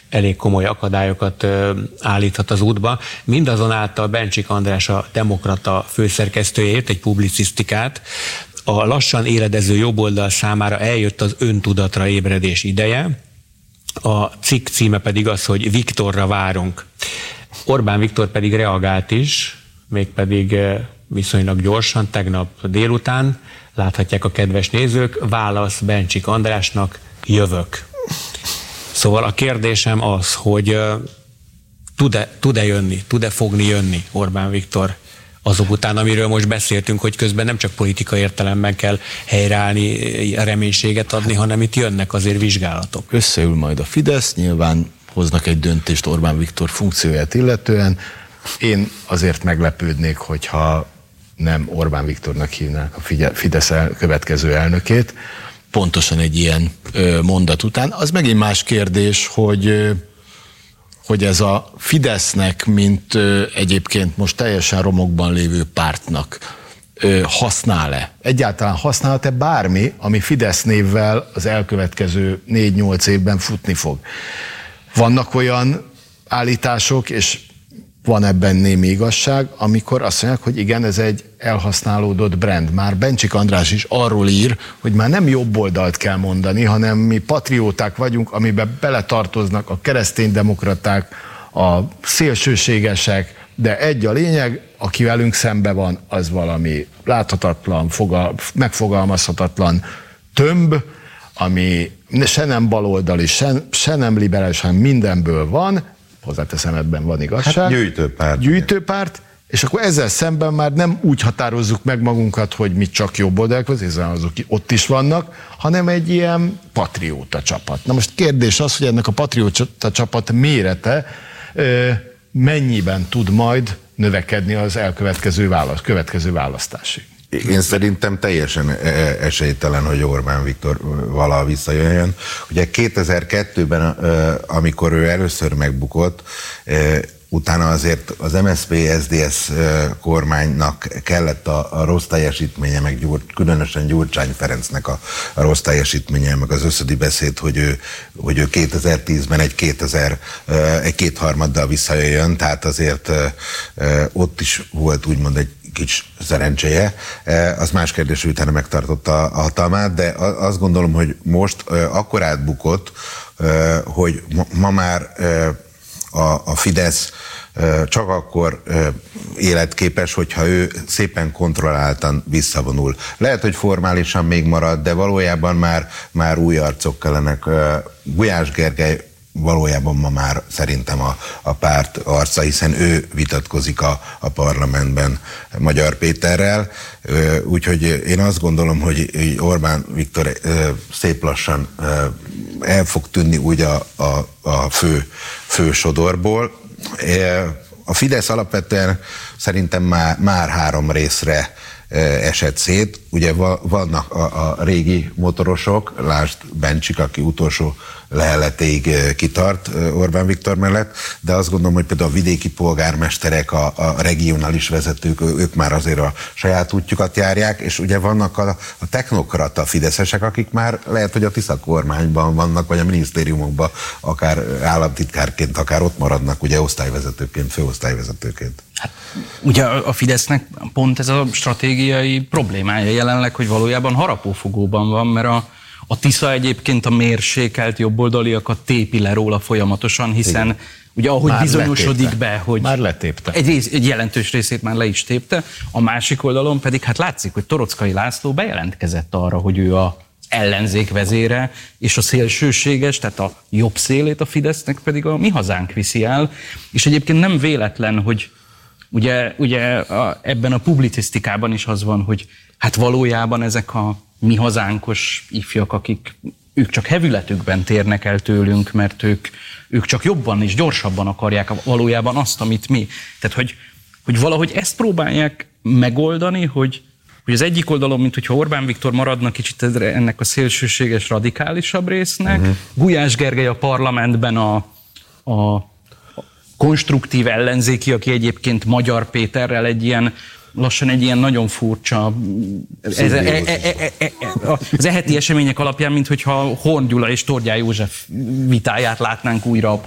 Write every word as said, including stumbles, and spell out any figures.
elég komoly akadályokat állíthat az útba. Mindazonáltal Bencsik András, a Demokrata főszerkesztője írt egy publicisztikát. A lassan éledező jobboldal számára eljött az öntudatra ébredés ideje. A cikk címe pedig az, hogy Viktorra várunk. Orbán Viktor pedig reagált is, mégpedig viszonylag gyorsan, tegnap délután, láthatják a kedves nézők, válasz Bencsik Andrásnak, jövök. Szóval a kérdésem az, hogy tud-e, tud-e jönni, tud-e fogni jönni Orbán Viktor azok után, amiről most beszéltünk, hogy közben nem csak politikai értelemben kell helyreállni, reménységet adni, hanem itt jönnek azért vizsgálatok. Összeül majd a Fidesz, nyilván hoznak egy döntést Orbán Viktor funkcióját illetően. Én azért meglepődnék, hogyha nem Orbán Viktornak hívnák a Fidesz el, következő elnökét, pontosan egy ilyen ö, mondat után. Az megint más kérdés, hogy, ö, hogy ez a Fidesznek, mint ö, egyébként most teljesen romokban lévő pártnak ö, használ-e? Egyáltalán használhat-e bármi, ami Fidesz névvel az elkövetkező négy-nyolc évben futni fog? Vannak olyan állítások, és van ebben némi igazság, amikor azt mondják, hogy igen, ez egy elhasználódott brand. Már Bencsik András is arról ír, hogy már nem jobb oldalt kell mondani, hanem mi patrióták vagyunk, amiben beletartoznak a kereszténydemokraták, a szélsőségesek, de egy a lényeg, aki velünk szembe van, az valami láthatatlan, fogal, megfogalmazhatatlan tömb, ami se nem baloldali, se, se nem liberális, hanem mindenből van, hozzáteszem, ebben van igazság. Hát gyűjtőpárt. Gyűjtőpárt, és akkor ezzel szemben már nem úgy határozzuk meg magunkat, hogy mi csak jobb oldalak, hiszen azok ott is vannak, hanem egy ilyen patrióta csapat. Na most kérdés az, hogy ennek a patrióta csapat mérete mennyiben tud majd növekedni az elkövetkező válasz, következő választásig. Én szerintem teljesen esélytelen, hogy Orbán Viktor valaha visszajöjjön. Ugye kétezer-kettőben, amikor ő először megbukott, utána azért az em es zé pé es zé dé es kormánynak kellett a, a rossz teljesítménye, meg Gyur, különösen Gyurcsány Ferencnek a, a rossz teljesítménye, meg az összödi beszéd, hogy ő, hogy ő kétezer-tízben egy, kétezer, egy kétharmaddal visszajöjjön, tehát azért ott is volt úgymond egy kicsi szerencséje. Az más kérdés, hogy utána megtartotta a hatalmát, de azt gondolom, hogy most akkor átbukott, hogy ma már a, a Fidesz csak akkor életképes, hogyha ő szépen kontrolláltan visszavonul. Lehet, hogy formálisan még marad, de valójában már, már új arcok kellenek. Gulyás Gergely valójában ma már szerintem a, a párt arca, hiszen ő vitatkozik a, a parlamentben Magyar Péterrel, úgyhogy én azt gondolom, hogy Orbán Viktor szép lassan el fog tűnni úgy a, a, a fő, fő sodorból. A Fidesz alapvetően szerintem már, már három részre esett szét. Ugye vannak a, a régi motorosok, lásd Bencsik, aki utolsó leheletéig kitart Orbán Viktor mellett, de azt gondolom, hogy például a vidéki polgármesterek, a, a regionális vezetők, ők már azért a saját útjukat járják, és ugye vannak a, a technokrata fideszesek, akik már lehet, hogy a Tisza kormányban vannak, vagy a minisztériumokban, akár államtitkárként, akár ott maradnak, ugye osztályvezetőként, főosztályvezetőként. Hát, ugye a Fidesznek pont ez a stratégiai problémája jelenleg, hogy valójában harapófogóban van, mert a A Tisza egyébként a mérsékelt jobboldaliakat tépi le róla folyamatosan, hiszen igen. Ugye ahogy már bizonyosodik letépte. be, hogy már letépte. Egy, rész, egy jelentős részét már le is tépte, a másik oldalon pedig hát látszik, hogy Toroczkai László bejelentkezett arra, hogy ő az ellenzék vezére, és a szélsőséges, tehát a jobb szélét a Fidesznek pedig a Mi Hazánk viszi el, és egyébként nem véletlen, hogy ugye, ugye a, ebben a publicisztikában is az van, hogy hát valójában ezek a Mi Hazánkos ifjak, akik ők csak hevületükben térnek el tőlünk, mert ők, ők csak jobban és gyorsabban akarják valójában azt, amit mi. Tehát, hogy, hogy valahogy ezt próbálják megoldani, hogy, hogy az egyik oldalon, mint hogyha Orbán Viktor maradna kicsit ennek a szélsőséges, radikálisabb résznek, uh-huh. Gulyás Gergely a parlamentben a, a konstruktív ellenzéki, aki egyébként Magyar Péterrel egy ilyen lassan egy ilyen nagyon furcsa, ez, e, e, e, e, az eheti események alapján, mint hogyha Horn Gyula és Tordján József vitáját látnánk újra a